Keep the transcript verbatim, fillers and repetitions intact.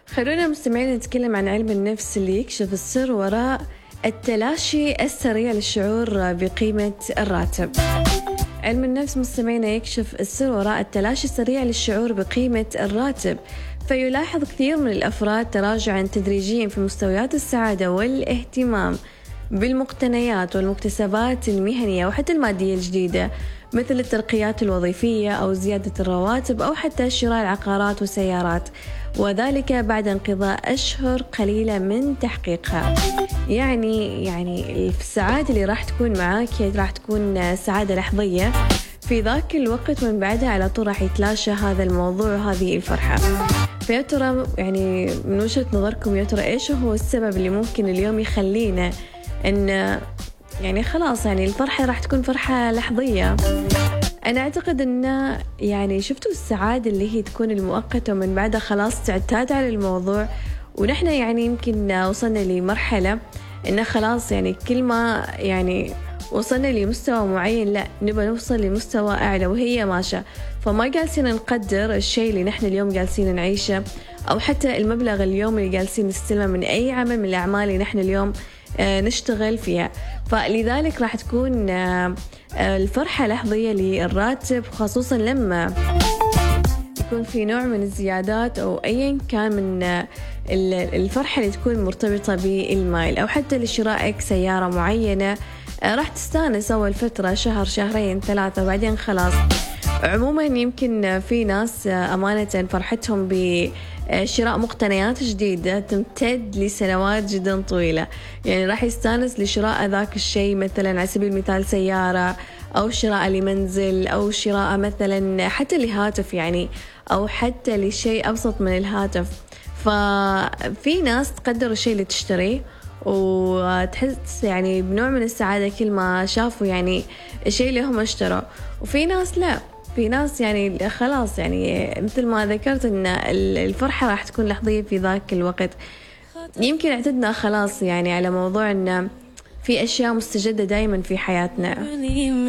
خلونا مستمعين نتكلم عن علم النفس اللي يكشف السر وراء التلاشي السريع للشعور بقيمة الراتب. علم النفس مستمعين يكشف السر وراء التلاشي السريع للشعور بقيمة الراتب، فيلاحظ كثير من الأفراد تراجعاً تدريجياً في مستويات السعادة والاهتمام بالمقتنيات والمكتسبات المهنية وحتى المادية الجديدة، مثل الترقيات الوظيفية أو زيادة الرواتب أو حتى شراء العقارات والسيارات، وذلك بعد انقضاء أشهر قليلة من تحقيقها. يعني يعني السعادة اللي راح تكون معاك راح تكون سعادة لحظية في ذاك الوقت، ومن بعدها على طول راح يتلاشى هذا الموضوع وهذه الفرحة. فيا ترى يعني من وجهة نظركم يا ترى إيش هو السبب اللي ممكن اليوم يخلينا إن يعني خلاص يعني الفرحة راح تكون فرحة لحظية؟ أنا أعتقد أن يعني شفتوا السعادة اللي هي تكون المؤقتة ومن بعدها خلاص تعتاد على الموضوع، ونحن يعني يمكن وصلنا لمرحلة إن خلاص يعني كل ما يعني وصلنا لمستوى معين لا نبغى نوصل لمستوى أعلى وهي ماشى، فما جالسين نقدر الشيء اللي نحن اليوم جالسين نعيشه أو حتى المبلغ اليوم اللي جالسين نستلمه من أي عمل من الأعمال اللي نحن اليوم نشتغل فيها. فلذلك راح تكون الفرحة لحظية للراتب، خصوصا لما يكون في نوع من الزيادات أو أيا كان من الفرحة اللي تكون مرتبطة بالمال أو حتى لشرائك سيارة معينة. راح تستانس أول فترة شهر شهرين ثلاثة وبعدين خلاص. عموما يمكن في ناس أمانة فرحتهم بشراء مقتنيات جديدة تمتد لسنوات جدا طويلة، يعني راح يستانس لشراء ذاك الشيء، مثلا على سبيل المثال سيارة أو شراء لمنزل أو شراء مثلا حتى لهاتف يعني أو حتى لشيء أبسط من الهاتف. ففي ناس تقدر الشيء اللي تشتريه وتحس يعني بنوع من السعادة كل ما شافوا يعني الشيء اللي هم اشتروا، وفي ناس لا، في ناس يعني خلاص يعني مثل ما ذكرت ان الفرحة راح تكون لحظية في ذاك الوقت. يمكن اعتدنا خلاص يعني على موضوع ان في اشياء مستجدة دائما في حياتنا.